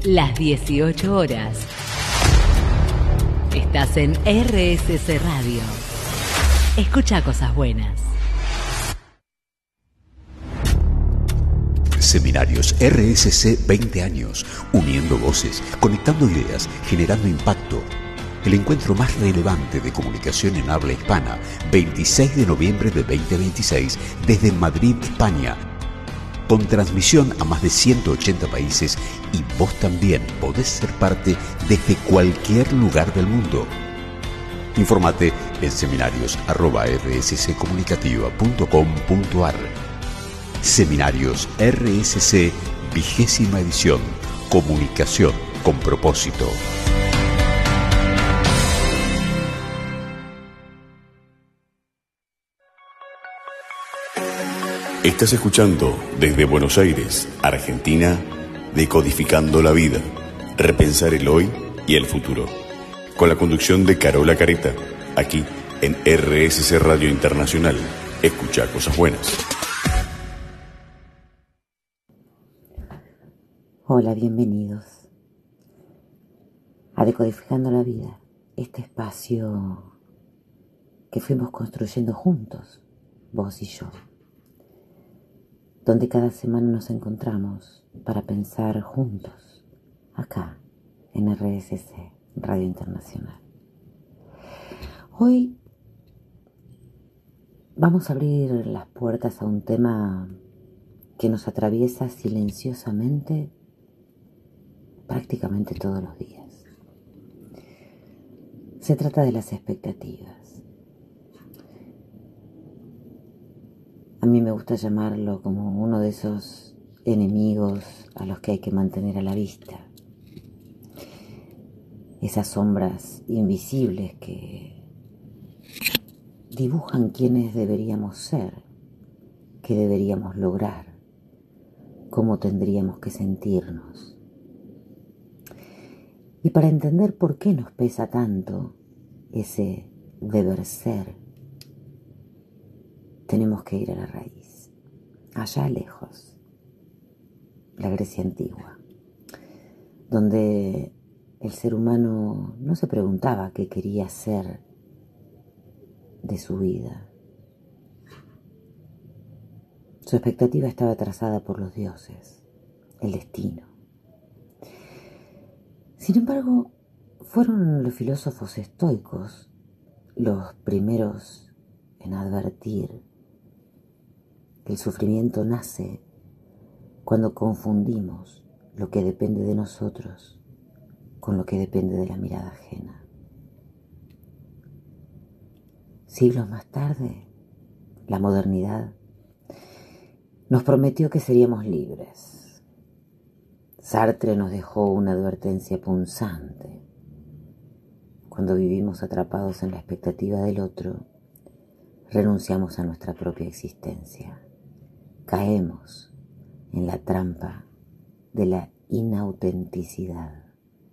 Las 18 horas. Estás en RSC Radio. Escucha cosas buenas. Seminarios RSC 20 años, uniendo voces, conectando ideas, generando impacto. El encuentro más relevante de comunicación en habla hispana, 26 de noviembre de 2026, desde Madrid, España. Con transmisión a más de 180 países y vos también podés ser parte desde cualquier lugar del mundo. Infórmate en seminarios@rsccomunicativa.com.ar. Seminarios RSC, 20ª edición. Comunicación con propósito. Estás escuchando desde Buenos Aires, Argentina, Decodificando la Vida, repensar el hoy y el futuro. Con la conducción de Carola Careta, aquí en RSC Radio Internacional. Escucha cosas buenas. Hola, bienvenidos a Decodificando la Vida, este espacio que fuimos construyendo juntos, vos y yo, donde cada semana nos encontramos para pensar juntos, acá en RSC, Radio Internacional. Hoy vamos a abrir las puertas a un tema que nos atraviesa silenciosamente prácticamente todos los días. Se trata de las expectativas. A mí me gusta llamarlo como uno de esos enemigos a los que hay que mantener a la vista. Esas sombras invisibles que dibujan quiénes deberíamos ser, qué deberíamos lograr, cómo tendríamos que sentirnos. Y para entender por qué nos pesa tanto ese deber ser, tenemos que ir a la raíz, allá lejos, la Grecia antigua, donde el ser humano no se preguntaba qué quería ser de su vida. Su expectativa estaba trazada por los dioses, el destino. Sin embargo, fueron los filósofos estoicos los primeros en advertir que el sufrimiento nace cuando confundimos lo que depende de nosotros con lo que depende de la mirada ajena. Siglos más tarde, la modernidad nos prometió que seríamos libres. Sartre nos dejó una advertencia punzante. Cuando vivimos atrapados en la expectativa del otro, renunciamos a nuestra propia existencia. Caemos en la trampa de la inautenticidad.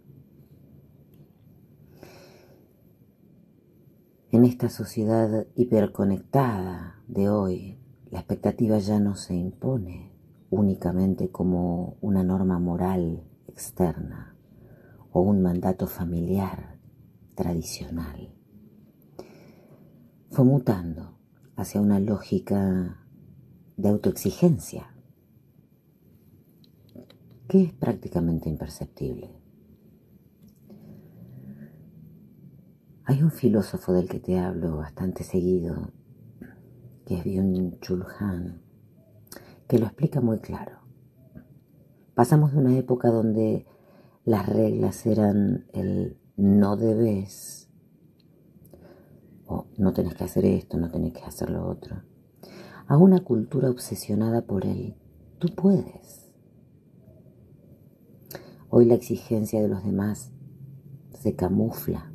En esta sociedad hiperconectada de hoy, la expectativa ya no se impone únicamente como una norma moral externa o un mandato familiar tradicional. Fue mutando hacia una lógica de autoexigencia que es prácticamente imperceptible. Hay un filósofo del que te hablo bastante seguido, que es Byung-Chul Han, que lo explica muy claro. Pasamos de una época donde las reglas eran el no debes, o no tenés que hacer esto, no tenés que hacer lo otro, a una cultura obsesionada por el tú puedes. Hoy la exigencia de los demás se camufla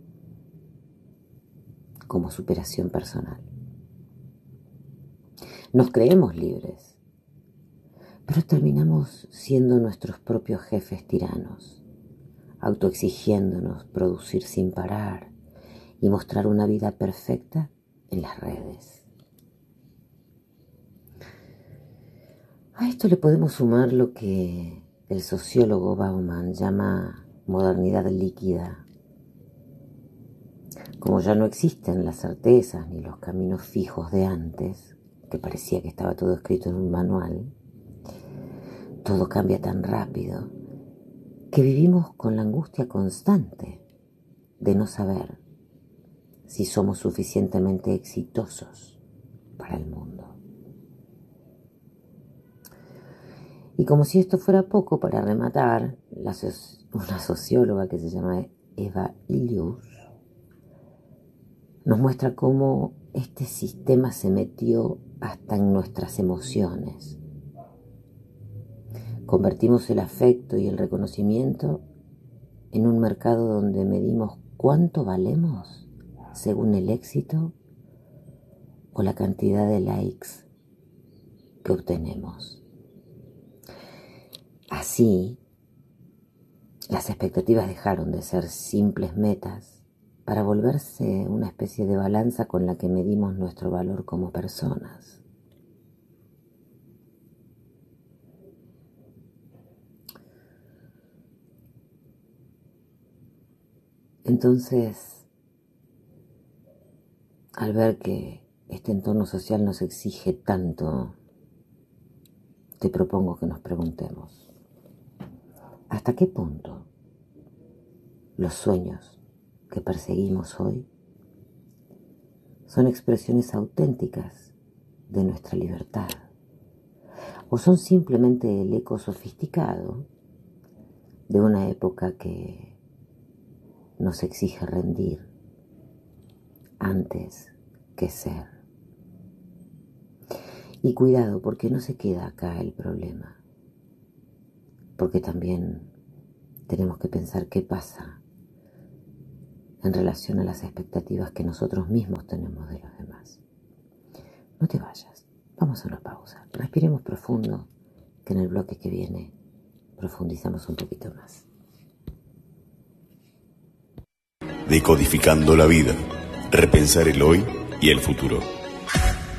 como superación personal. Nos creemos libres, pero terminamos siendo nuestros propios jefes tiranos, autoexigiéndonos producir sin parar y mostrar una vida perfecta en las redes. A esto le podemos sumar lo que el sociólogo Bauman llama modernidad líquida. Como ya no existen las certezas ni los caminos fijos de antes, que parecía que estaba todo escrito en un manual, todo cambia tan rápido que vivimos con la angustia constante de no saber si somos suficientemente exitosos para el mundo. Y como si esto fuera poco, para rematar, una socióloga que se llama Eva Illouz nos muestra cómo este sistema se metió hasta en nuestras emociones. Convertimos el afecto y el reconocimiento en un mercado donde medimos cuánto valemos según el éxito o la cantidad de likes que obtenemos. Así, las expectativas dejaron de ser simples metas para volverse una especie de balanza con la que medimos nuestro valor como personas. Entonces, al ver que este entorno social nos exige tanto, te propongo que nos preguntemos, ¿hasta qué punto los sueños que perseguimos hoy son expresiones auténticas de nuestra libertad? ¿O son simplemente el eco sofisticado de una época que nos exige rendir antes que ser? Y cuidado, porque no se queda acá el problema, porque también tenemos que pensar qué pasa en relación a las expectativas que nosotros mismos tenemos de los demás. No te vayas, vamos a una pausa, respiremos profundo, que en el bloque que viene profundizamos un poquito más. Decodificando la vida, repensar el hoy y el futuro.